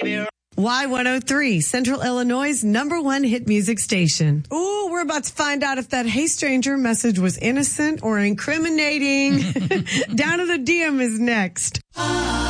baby. Y103, Central Illinois' #1 hit music station. Ooh, we're about to find out if that "Hey Stranger" message was innocent or incriminating. Down to the DM is next.